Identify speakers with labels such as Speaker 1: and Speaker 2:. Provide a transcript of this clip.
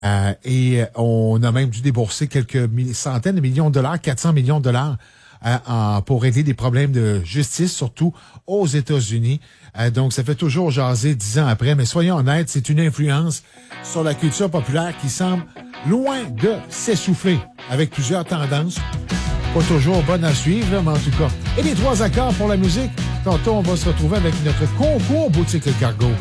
Speaker 1: Et on a même dû débourser quelques centaines de millions de dollars, 400 millions de dollars, pour régler des problèmes de justice, surtout aux États-Unis. Donc, ça fait toujours jaser 10 ans après, mais soyons honnêtes, c'est une influence sur la culture populaire qui semble loin de s'essouffler, avec plusieurs tendances. Pas toujours bonnes à suivre, mais en tout cas. Et les 3 accords pour la musique, tantôt on va se retrouver avec notre concours Boutique Le Cargo.